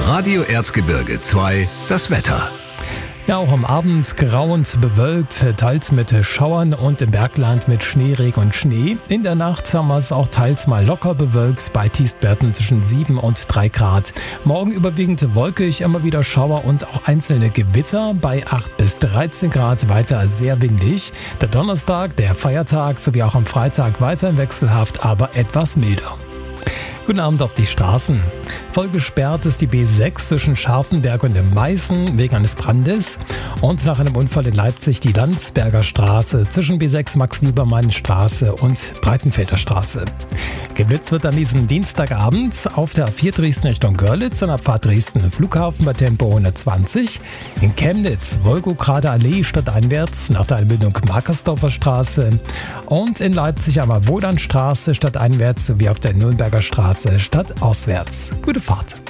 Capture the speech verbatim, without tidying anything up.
Radio Erzgebirge zwei, das Wetter. Ja, auch am Abend grau und bewölkt, teils mit Schauern und im Bergland mit Schneeregen und Schnee. In der Nacht haben wir es auch teils mal locker bewölkt, bei Tiefstwerten zwischen sieben und drei Grad. Morgen überwiegend wolkig, immer wieder Schauer und auch einzelne Gewitter, bei acht bis dreizehn Grad, weiter sehr windig. Der Donnerstag, der Feiertag, sowie auch am Freitag weiterhin wechselhaft, aber etwas milder. Guten Abend auf die Straßen. Voll gesperrt ist die B sechs zwischen Scharfenberg und dem Meißen wegen eines Brandes. Und nach einem Unfall in Leipzig die Landsberger Straße zwischen B sechs Max-Liebermann-Straße und Breitenfelder Straße. Geblitzt wird an diesem Dienstagabend auf der A vier Dresden Richtung Görlitz und Abfahrt Dresden Flughafen bei Tempo hundertzwanzig. In Chemnitz Wolgokrader Allee stadteinwärts nach der Anbindung Markersdorfer Straße. Und in Leipzig am Wodanstraße stadteinwärts sowie auf der Nürnberger Straße stadtauswärts. Gute Fahrt.